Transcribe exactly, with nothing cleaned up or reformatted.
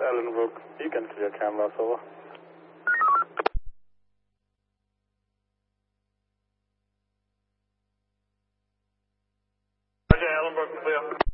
Ellenbrook, you can clear canvas, over. Roger, Ellenbrook, clear.